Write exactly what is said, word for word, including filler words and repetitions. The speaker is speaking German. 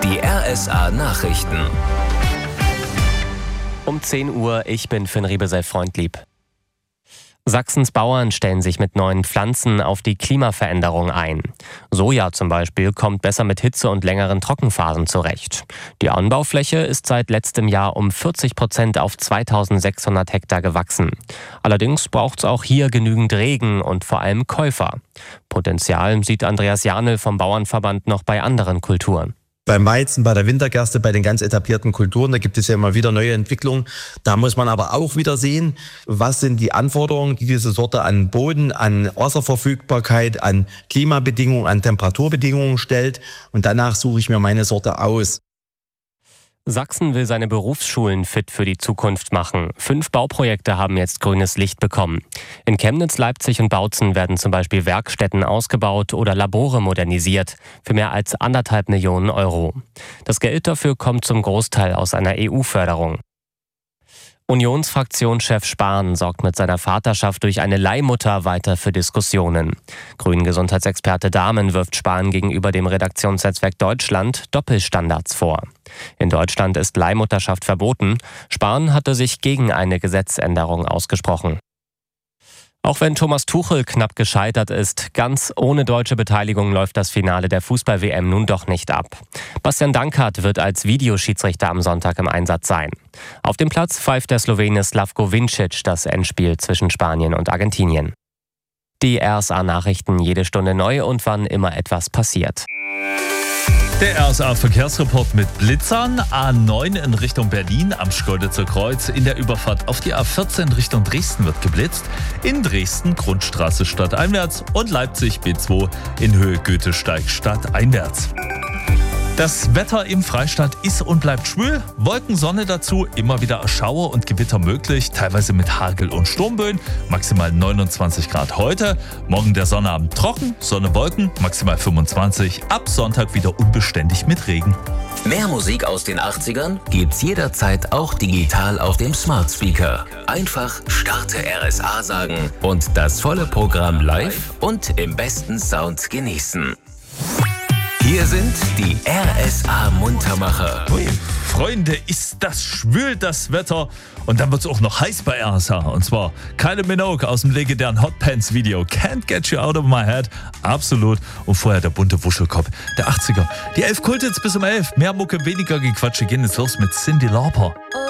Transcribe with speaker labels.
Speaker 1: Die R S A-Nachrichten.
Speaker 2: Um zehn Uhr, ich bin Finn Riebesell-Freundlieb. Sachsens Bauern stellen sich mit neuen Pflanzen auf die Klimaveränderung ein. Soja zum Beispiel kommt besser mit Hitze und längeren Trockenphasen zurecht. Die Anbaufläche ist seit letztem Jahr um vierzig Prozent auf zweitausendsechshundert Hektar gewachsen. Allerdings braucht es auch hier genügend Regen und vor allem Käufer. Potenzial sieht Andreas Janel vom Bauernverband noch bei anderen Kulturen.
Speaker 3: Beim Weizen, bei der Wintergerste, bei den ganz etablierten Kulturen, da gibt es ja immer wieder neue Entwicklungen. Da muss man aber auch wieder sehen, was sind die Anforderungen, die diese Sorte an Boden, an Wasserverfügbarkeit, an Klimabedingungen, an Temperaturbedingungen stellt. Und danach suche ich mir meine Sorte aus.
Speaker 2: Sachsen will seine Berufsschulen fit für die Zukunft machen. Fünf Bauprojekte haben jetzt grünes Licht bekommen. In Chemnitz, Leipzig und Bautzen werden zum Beispiel Werkstätten ausgebaut oder Labore modernisiert für mehr als anderthalb Millionen Euro. Das Geld dafür kommt zum Großteil aus einer E U-Förderung. Unionsfraktionschef Spahn sorgt mit seiner Vaterschaft durch eine Leihmutter weiter für Diskussionen. Grünen-Gesundheitsexperte Dahmen wirft Spahn gegenüber dem Redaktionsnetzwerk Deutschland Doppelstandards vor. In Deutschland ist Leihmutterschaft verboten. Spahn hatte sich gegen eine Gesetzänderung ausgesprochen. Auch wenn Thomas Tuchel knapp gescheitert ist, ganz ohne deutsche Beteiligung läuft das Finale der Fußball-W M nun doch nicht ab. Bastian Dankert wird als Videoschiedsrichter am Sonntag im Einsatz sein. Auf dem Platz pfeift der Slowene Slavko Vincic das Endspiel zwischen Spanien und Argentinien. Die R S A-Nachrichten jede Stunde neu und wann immer etwas passiert.
Speaker 4: Der R S A-Verkehrsreport mit Blitzern. A neun in Richtung Berlin am Schkeuditzer Kreuz. In der Überfahrt auf die A vierzehn Richtung Dresden wird geblitzt. In Dresden Grundstraße stadteinwärts und Leipzig B zwei in Höhe Goethesteig stadteinwärts. Das Wetter im Freistaat ist und bleibt schwül. Wolken, Sonne dazu, immer wieder Schauer und Gewitter möglich, teilweise mit Hagel und Sturmböen. Maximal neunundzwanzig Grad heute. Morgen der Sonnabend trocken, Sonne, Wolken, maximal fünfundzwanzig. Ab Sonntag wieder unbeständig mit Regen.
Speaker 1: Mehr Musik aus den achtzigern gibt's jederzeit auch digital auf dem Smart Speaker. Einfach Starte R S A sagen und das volle Programm live und im besten Sound genießen. Hier sind die R S A-Muntermacher.
Speaker 4: Ui, Freunde, ist das schwül, das Wetter. Und dann wird es auch noch heiß bei R S A. Und zwar Kylie Minogue aus dem legendären Hot Pants Video Can't Get You Out of My Head. Absolut. Und vorher der bunte Wuschelkopf der achtziger. Die elf Kulthits bis um elf. Mehr Mucke, weniger Gequatsche. Gehen jetzt los mit Cyndi Lauper.